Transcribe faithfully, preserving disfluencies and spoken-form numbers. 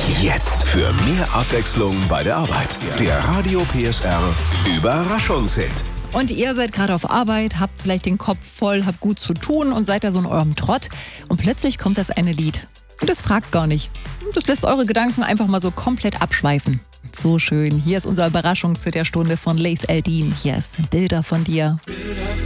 Jetzt für mehr Abwechslung bei der Arbeit. Der Radio P S R Überraschungshit. Und ihr seid gerade auf Arbeit, habt vielleicht den Kopf voll, habt gut zu tun und seid da so in eurem Trott. Und plötzlich kommt das eine Lied. Und es fragt gar nicht. Und das lässt eure Gedanken einfach mal so komplett abschweifen. So schön. Hier ist unser Überraschungshit der Stunde von Laith Al-Deen. Hier ist Bilder von dir. Bilder